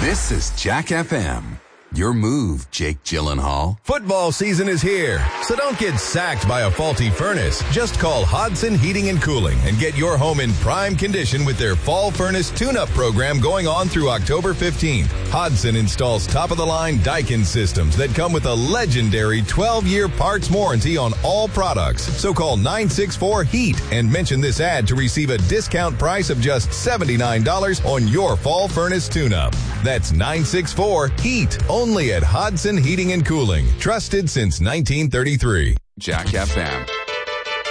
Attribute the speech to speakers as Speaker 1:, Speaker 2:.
Speaker 1: This is Jack FM. Your move, Jake Gyllenhaal.
Speaker 2: Football season is here, so don't get sacked by a faulty furnace. Just call Hodson Heating and Cooling and get your home in prime condition with their Fall Furnace Tune-Up program going on through October 15th. Hodson installs top-of-the-line Daikin systems that come with a legendary 12-year parts warranty on all products. So call 964-HEAT and mention this ad to receive a discount price of just $79 on your Fall Furnace Tune-Up. That's 964-HEAT. Only at Hodson Heating and Cooling. Trusted since 1933.
Speaker 1: Jack FM.